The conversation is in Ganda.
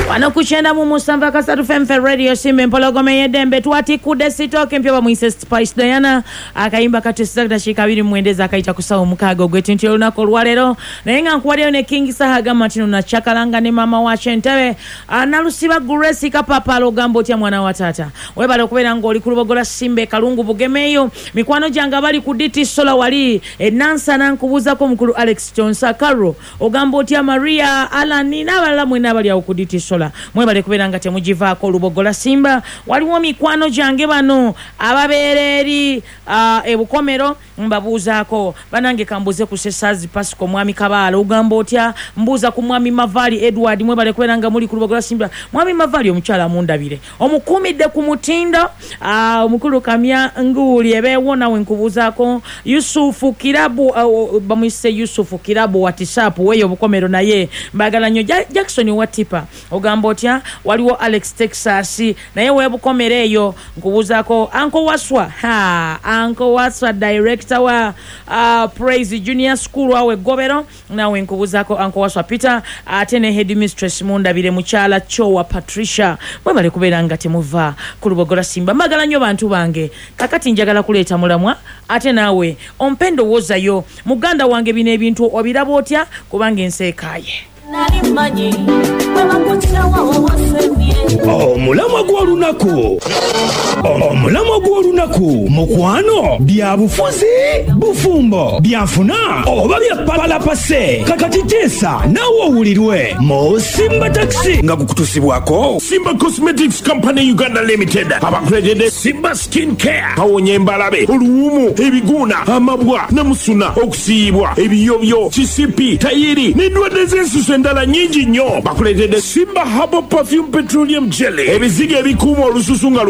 Wano kuchenda mu Musamba Kasatu FM Radio Simbe Mpologome yedembe tuati kude sitoke mpyo ba Mrs. Spice Diana akaimba katesita kidashika abiri mwendeza akaita kusawo mukago gwetinti olunako lwalero nayenga nkuwaleo ne King Sahaga Martino na chakalanga ne mama wa Chentewe analusiba Grace kapapa logambo tya mwana wa tata webale okubera ngoli kulubogola Simbe Kalungu Bugemeyo mikwano janga bali kuditi sola wali Nansa nankubuza ko mukuru Alex Johnson Carro ogambo tya Maria Alani nabala mwena bali akuditi sola mwebale kubera ngate mujivaako lubogola Simba waliwo mikwano jange bano ababereri ebukomero mbabuzaako banange kambuze kusesazi Pasco mwami Kabala ugambo otya mbuza ku mwami Mavali Edward mwebale kubera nga muli kulubogola Simba mwami Mavali omukyala mundabire omukumidde ku mutindo omukulu Kamya nguli ebewona wenkubuzaako Yusufu Kirabu bamwise Yusufu Kirabu WhatsApp weyo obukomero naye mbagala nnyo Jackson Watipa ogambo otya waliwo Alex Texas naye webukomere eyo nkubuzaako Uncle Waswa director wa Praise Junior School wawe Gobero nawe nkubuzaako Uncle Waswa Peter atene headmistress mundabire mukyala Chowa Patricia mwebale kubeera nga temuva ku lubogola Simba magala nnyo bantu bange kakati njagala kuleeta mulamwa ate naawe ompendo wozayo muganda wange bino ebintu obiraba otya kubanga enseekaaye Omulamwa gw'olunaku mukwano bya bufuzi bufumbo byafuna oba bya palapase kakati teesa nawe owulirwe mu Simba Taxi nga kukutusibwako Simba Cosmetics Company Uganda Limited abakuleetedde Simba Skin Care kawonya embalabe oluwumu ebiguna amabwa namusuna okusiyibwa ebiyobyo kisipi tayiri n'endwadde z'ensusu endala nyingi nnyo bakuleetedde Simba Herbal Perfume Petroleum Jelly ebizigo ebikuuma olususu nga